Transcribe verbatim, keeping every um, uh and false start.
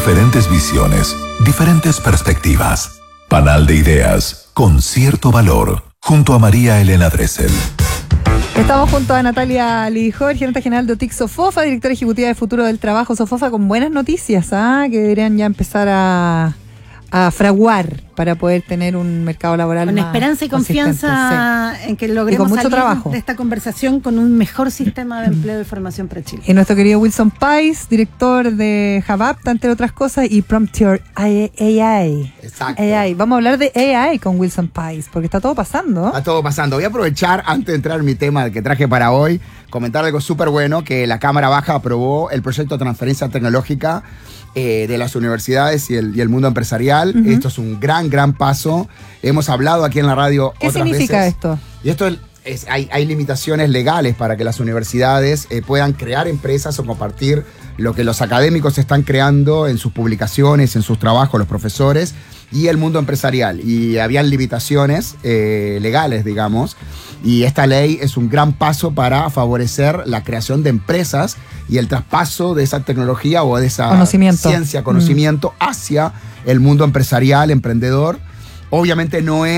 Diferentes visiones, diferentes perspectivas. Panal de ideas, con cierto valor. Junto a María Elena Dressel. Estamos junto a Natalia Lijó, gerente general de O T I C Sofofa, directora ejecutiva de Futuro del Trabajo Sofofa, con buenas noticias, ¿ah? Que deberían ya empezar a, a fraguar para poder tener un mercado laboral con más esperanza y confianza, sí, en que logremos mucho salir trabajo de esta conversación con un mejor sistema de empleo y formación para Chile. Y nuestro querido Wilson Pais, director de Havapt, entre otras cosas, y Prompter A I. Exacto. A I. Vamos a hablar de A I con Wilson Pais, porque está todo pasando. Está todo pasando. Voy a aprovechar, antes de entrar en mi tema que traje para hoy, comentar algo súper bueno, que la Cámara Baja aprobó el proyecto de transferencia tecnológica eh, de las universidades y el, y el mundo empresarial. Uh-huh. Esto es un gran, gran paso. Hemos hablado aquí en la radio ¿Qué otras significa veces. esto? Y esto es, es, hay, hay limitaciones legales para que las universidades eh, puedan crear empresas o compartir lo que los académicos están creando en sus publicaciones, en sus trabajos, los profesores, y el mundo empresarial. Y habían limitaciones eh, legales, digamos. Y esta ley es un gran paso para favorecer la creación de empresas y el traspaso de esa tecnología o de esa conocimiento. ciencia, conocimiento, mm. hacia el mundo empresarial, emprendedor. Obviamente no es